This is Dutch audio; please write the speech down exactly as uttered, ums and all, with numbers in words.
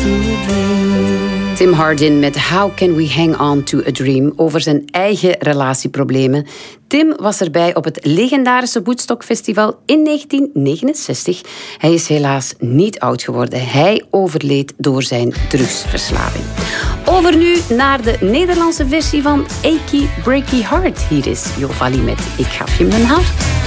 to a dream. Tim Hardin met How Can We Hang On To A Dream over zijn eigen relatieproblemen. Tim was erbij op het legendarische Woodstock Festival in negentien negenenzestig. Hij is helaas niet oud geworden. Hij overleed door zijn drugsverslaving. Over nu naar de Nederlandse versie van Achy Breaky Heart. Hier is Jo Valli met Ik gaf je mijn hart.